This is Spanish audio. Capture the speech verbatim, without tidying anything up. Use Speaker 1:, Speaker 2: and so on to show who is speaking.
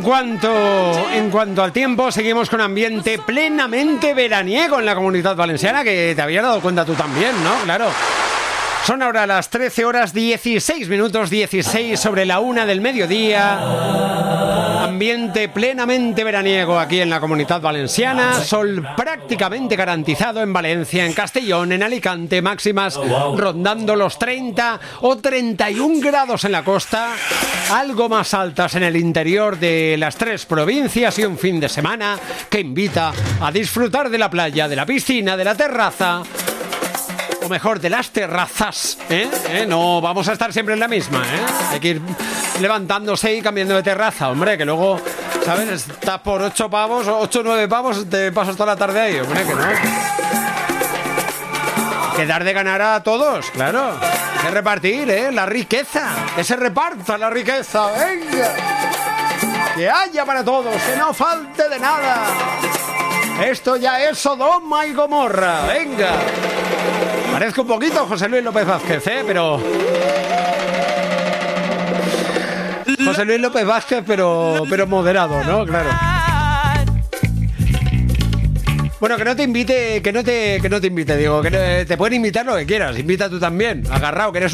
Speaker 1: cuanto, en cuanto al tiempo, seguimos con ambiente plenamente veraniego en la Comunidad Valenciana, que te habías dado cuenta tú también, ¿no? Claro. Son ahora las trece horas dieciséis minutos, dieciséis sobre la una del mediodía. Ambiente plenamente veraniego aquí en la Comunidad Valenciana. Sol prácticamente garantizado en Valencia, en Castellón, en Alicante. Máximas rondando los treinta o treinta y un grados en la costa. Algo más altas en el interior de las tres provincias. Y un fin de semana que invita a disfrutar de la playa, de la piscina, de la terraza. O mejor, de las terrazas, ¿eh? ¿eh? No vamos a estar siempre en la misma, ¿eh? Hay que ir levantándose y cambiando de terraza, hombre, que luego, ¿sabes? Estás por ocho pavos, ocho o nueve pavos, te pasas toda la tarde ahí, hombre, que no. Que dar de ganar a todos, claro. Hay que repartir, ¿eh? La riqueza, que se reparta la riqueza, venga. Que haya para todos, que no falte de nada. Esto ya es Sodoma y Gomorra, venga. Parezco un poquito José Luis López Vázquez, ¿eh? Pero... José Luis López Vázquez, pero, pero moderado, ¿no? Claro. Bueno, que no te invite, que no te, que no te invite, digo, que no, te pueden invitar lo que quieras. Invita tú también, agarrado, que eres